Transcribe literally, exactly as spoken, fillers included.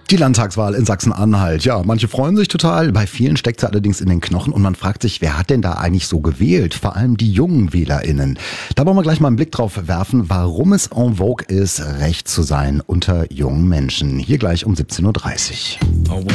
Die Landtagswahl in Sachsen-Anhalt. Ja, manche freuen sich total. Bei vielen steckt sie allerdings in den Knochen und man fragt sich, wer hat denn da eigentlich so gewählt? Vor allem die jungen WählerInnen. Da wollen wir gleich mal einen Blick drauf werfen, warum es en vogue ist, rechts zu sein unter jungen Menschen. Hier gleich um siebzehn Uhr dreißig.